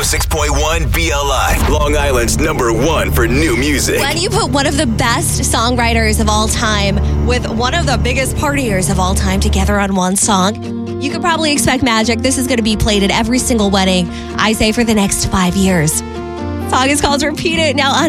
106.1 BLI, Long Island's #1 for new music. When you put one of the best songwriters of all time with one of the biggest partiers of all time together on one song, you could probably expect magic. This is going to be played at every single wedding, I say, for the next 5 years. The song is called Repeat It, now on